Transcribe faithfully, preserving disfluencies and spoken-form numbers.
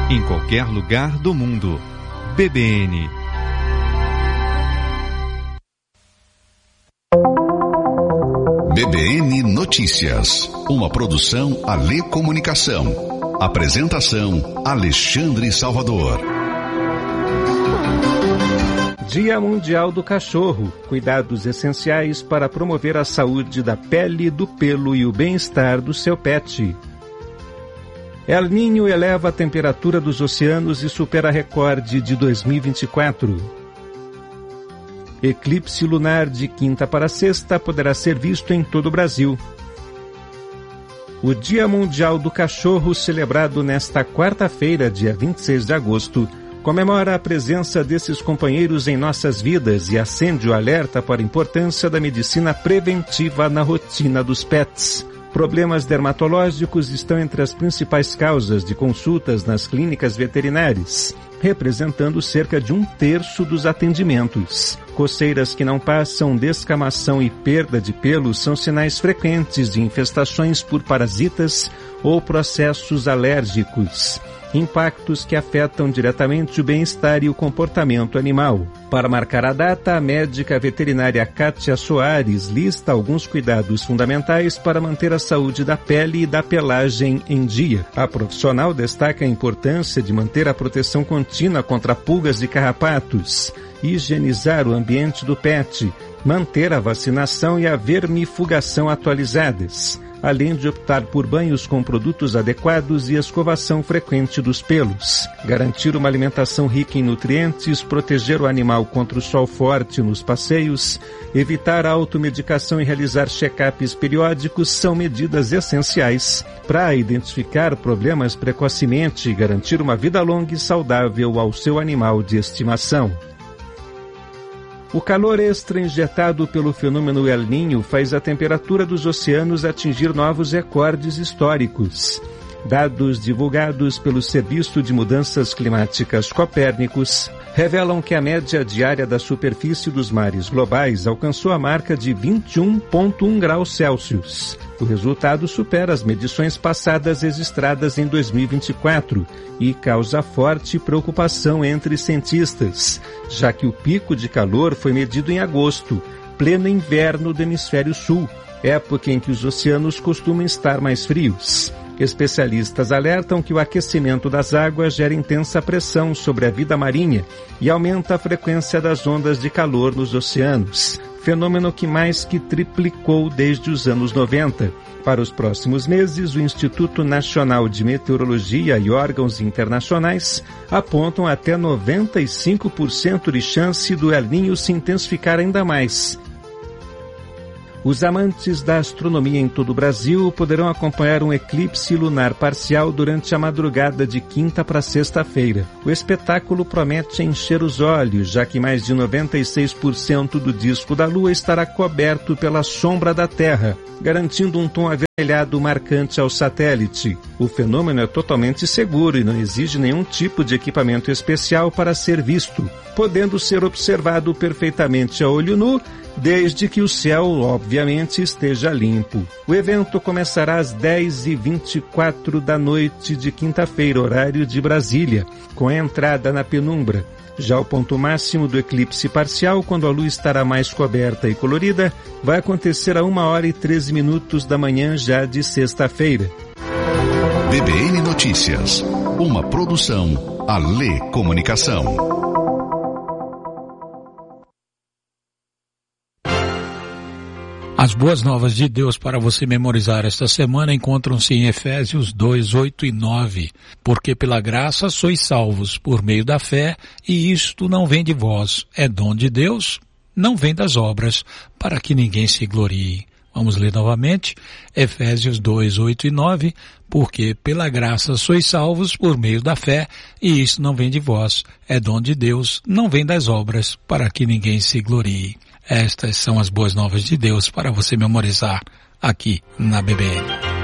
em qualquer lugar do mundo. B B N. B B N Notícias, uma produção Alê Comunicação. Apresentação Alexandre Salvador. Dia Mundial do Cachorro. Cuidados essenciais para promover a saúde da pele, do pelo e o bem-estar do seu pet. El Niño eleva a temperatura dos oceanos e supera recorde de dois mil e vinte e quatro. Eclipse lunar de quinta para sexta poderá ser visto em todo o Brasil. O Dia Mundial do Cachorro, celebrado nesta quarta-feira, dia vinte e seis de agosto, comemora a presença desses companheiros em nossas vidas e acende o alerta para a importância da medicina preventiva na rotina dos pets. Problemas dermatológicos estão entre as principais causas de consultas nas clínicas veterinárias, representando cerca de um terço dos atendimentos. Coceiras que não passam, descamação e perda de pelo são sinais frequentes de infestações por parasitas ou processos alérgicos. Impactos que afetam diretamente o bem-estar e o comportamento animal. Para marcar a data, a médica veterinária Kátia Soares lista alguns cuidados fundamentais para manter a saúde da pele e da pelagem em dia. A profissional destaca a importância de manter a proteção contínua contra pulgas e carrapatos, higienizar o ambiente do pet, manter a vacinação e a vermifugação atualizadas, além de optar por banhos com produtos adequados e escovação frequente dos pelos. Garantir uma alimentação rica em nutrientes, proteger o animal contra o sol forte nos passeios, evitar a automedicação e realizar check-ups periódicos são medidas essenciais para identificar problemas precocemente e garantir uma vida longa e saudável ao seu animal de estimação. O calor extra injetado pelo fenômeno El Niño faz a temperatura dos oceanos atingir novos recordes históricos. Dados divulgados pelo Serviço de Mudanças Climáticas Copérnicos revelam que a média diária da superfície dos mares globais alcançou a marca de vinte e um vírgula um graus Celsius. O resultado supera as medições passadas registradas em dois mil e vinte e quatro e causa forte preocupação entre cientistas, já que o pico de calor foi medido em agosto, pleno inverno do hemisfério sul, época em que os oceanos costumam estar mais frios. Especialistas alertam que o aquecimento das águas gera intensa pressão sobre a vida marinha e aumenta a frequência das ondas de calor nos oceanos, fenômeno que mais que triplicou desde os anos noventa. Para os próximos meses, o Instituto Nacional de Meteorologia e órgãos internacionais apontam até noventa e cinco por cento de chance do El Niño se intensificar ainda mais. Os amantes da astronomia em todo o Brasil poderão acompanhar um eclipse lunar parcial durante a madrugada de quinta para sexta-feira. O espetáculo promete encher os olhos, já que mais de noventa e seis por cento do disco da Lua estará coberto pela sombra da Terra, garantindo um tom avermelhado marcante ao satélite. O fenômeno é totalmente seguro e não exige nenhum tipo de equipamento especial para ser visto, podendo ser observado perfeitamente a olho nu, desde que o céu, obviamente, esteja limpo. O evento começará às dez e vinte e quatro da noite de quinta-feira, horário de Brasília, com a entrada na penumbra. Já o ponto máximo do eclipse parcial, quando a lua estará mais coberta e colorida, vai acontecer a uma hora e treze minutos da manhã já de sexta-feira. B B N Notícias, uma produção Alê Comunicação. As boas novas de Deus para você memorizar esta semana encontram-se em Efésios dois, oito e nove. Porque pela graça sois salvos por meio da fé, e isto não vem de vós, é dom de Deus, não vem das obras, para que ninguém se glorie. Vamos ler novamente, Efésios dois, oito e nove. Porque pela graça sois salvos por meio da fé, e isto não vem de vós, é dom de Deus, não vem das obras, para que ninguém se glorie. Estas são as boas novas de Deus para você memorizar aqui na B B N.